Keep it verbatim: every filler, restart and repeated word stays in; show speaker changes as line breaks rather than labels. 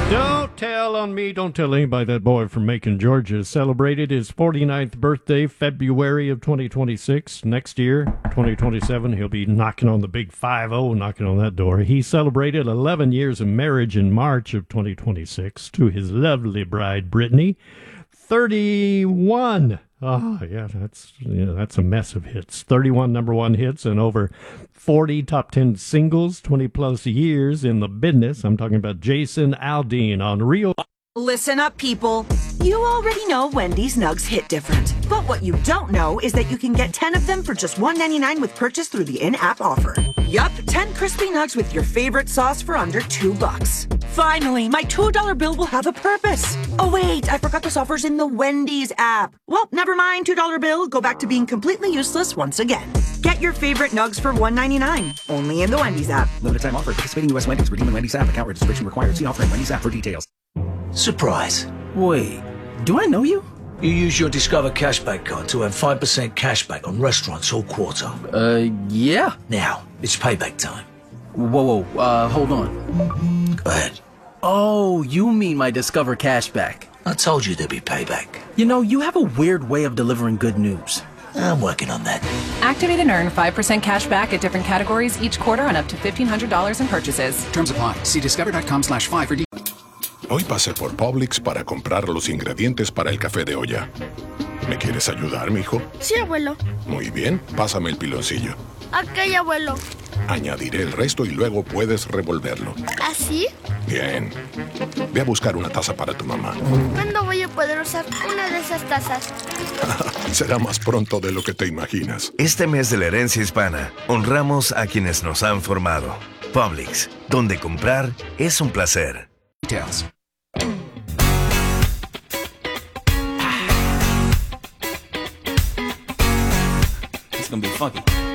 Don't tell on me, don't tell anybody. That boy from Macon, Georgia, celebrated his forty-ninth birthday February of twenty twenty-six. Next year, twenty twenty-seven, he'll be knocking on the big five oh, knocking on that door. He celebrated eleven years of marriage in March of twenty twenty-six to his lovely bride, Brittany. thirty-one. Oh, yeah, that's yeah, that's a mess of hits. thirty-one number one hits and over forty top ten singles, twenty plus years in the business. I'm talking about Jason Aldean on Rio.
Listen up, people. You already know Wendy's Nugs hit different. But what you don't know is that you can get ten of them for just one ninety-nine with purchase through the in-app offer. Yup, ten crispy nugs with your favorite sauce for under two bucks. Finally, my two dollar bill will have a purpose. Oh wait, I forgot this offer's in the Wendy's app. Well, never mind, two dollar bill. Go back to being completely useless once again. Get your favorite nugs for one ninety-nine, only in the Wendy's app.
Limited time offer. Participating U S Wendy's. Redeem in Wendy's app. Account registration required. See offer in Wendy's app for details.
Surprise.
Wait, do I know you?
You use your Discover Cashback card to earn five percent cashback on restaurants all quarter.
Uh, yeah.
Now, it's payback time.
Whoa, whoa, uh, hold on.
Go ahead.
Oh, you mean my Discover Cashback.
I told you there'd be payback.
You know, you have a weird way of delivering good news.
I'm working on that.
Activate and earn five percent cash back at different categories each quarter on up to fifteen hundred dollars in purchases.
Terms apply. See discover.com slash five for details.
Hoy pasé por Publix para comprar los ingredientes para el café de olla. ¿Me quieres ayudar, mijo?
Sí, abuelo.
Muy bien, pásame el piloncillo.
Ok, abuelo.
Añadiré el resto y luego puedes revolverlo.
¿Así?
Bien. Ve a buscar una taza para tu mamá.
¿Cuándo voy a poder usar una de esas tazas?
Será más pronto de lo que te imaginas.
Este mes de la herencia hispana, honramos a quienes nos han formado. Publix, donde comprar es un placer.
Details.
It's gonna be funky.